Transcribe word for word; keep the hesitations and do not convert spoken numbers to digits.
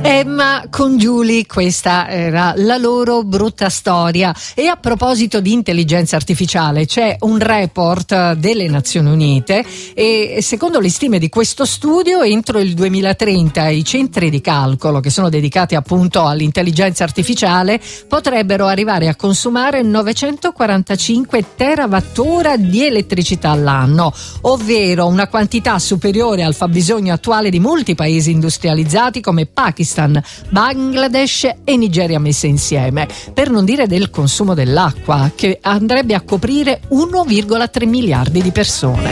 Emma con Giulia, questa era la loro brutta storia. E a proposito di intelligenza artificiale, c'è un report delle Nazioni Unite e secondo le stime di questo studio entro il duemilatrenta i centri di calcolo che sono dedicati appunto all'intelligenza artificiale potrebbero arrivare a consumare novecentoquarantacinque terawattora di elettricità all'anno, ovvero una quantità superiore al fabbisogno attuale di molti paesi industrializzati come Pakistan, Bangladesh e Nigeria messe insieme, per non dire del consumo dell'acqua che andrebbe a coprire uno virgola tre miliardi di persone.